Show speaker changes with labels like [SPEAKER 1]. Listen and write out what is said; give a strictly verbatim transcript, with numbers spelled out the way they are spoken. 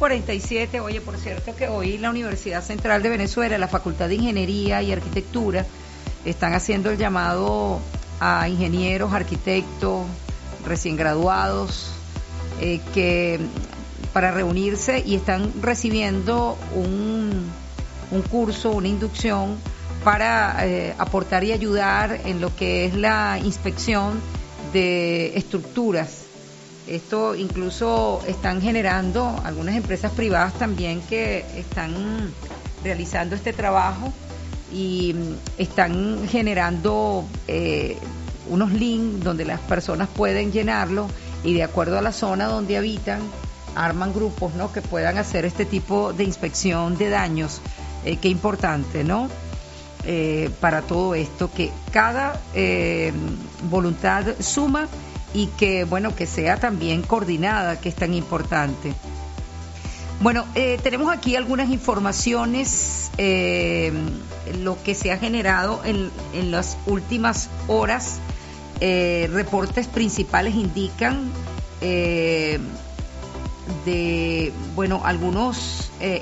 [SPEAKER 1] cuarenta y siete. Oye, por cierto que hoy la Universidad Central de Venezuela, la Facultad de Ingeniería y Arquitectura, están haciendo el llamado a ingenieros, arquitectos, recién graduados, eh, que para reunirse y están recibiendo un, un curso, una inducción para eh, aportar y ayudar en lo que es la inspección de estructuras. Esto incluso están generando algunas empresas privadas también que están realizando este trabajo y están generando eh, unos links donde las personas pueden llenarlo y de acuerdo a la zona donde habitan arman grupos, ¿no?, que puedan hacer este tipo de inspección de daños. Eh, qué importante, ¿no? Eh, para todo esto, que cada eh, voluntad suma y que, bueno, que sea también coordinada, que es tan importante. Bueno, eh, tenemos aquí algunas informaciones, eh, lo que se ha generado en, en las últimas horas. Eh, reportes principales indican eh, de, bueno, algunos eh,